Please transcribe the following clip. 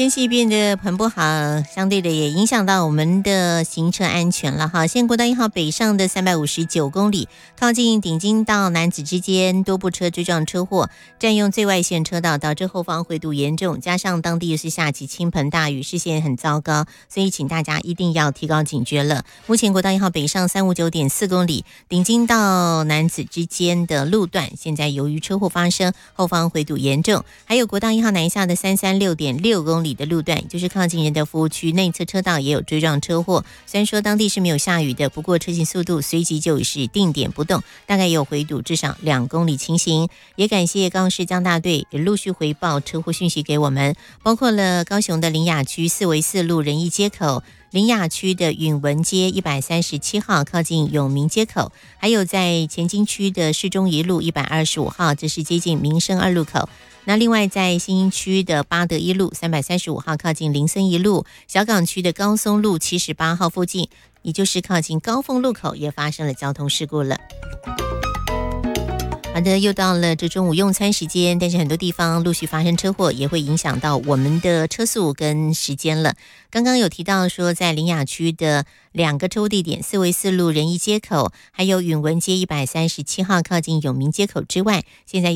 天气变得很不好，相对的也影响到我们的行车安全了哈。现在国道1号北上的359公里，靠近顶金到楠梓之间，多部车追撞车祸，占用最外线车道，导致后方回堵严重，加上当地又是下起倾盆大雨，视线很糟糕，所以请大家一定要提高警觉了。目前国道1号北上359.4公里，顶金到楠梓之间的路段，现在由于车祸发生，后方回堵严重，还有国道1号南下的336.6公里的路段，就是靠近仁德服务区内侧车道也有追撞车祸。虽然说当地是没有下雨的，不过车行速度随即就是定点不动，大概也有回堵至少2公里情形。也感谢高雄市交大队也陆续回报车祸讯息给我们，包括了高雄的苓雅区4维4路仁义街口，苓雅区的允文街137号靠近永明街口，还有在前金区的市中一路125号，这是接近民生2路口。那另外在新营区的八德一路335号靠近林森一路，小港区的高松路78号附近，也就是靠近高凤路口也发生了交通事故了。好的，又到了这中午用餐时间，但是很多地方陆续发生车祸，也会影响到我们的车速跟时间了。刚刚有提到说，在苓雅区的2个车祸地点，4维4路仁义街口，还有允文街137号靠近永明街口之外，现在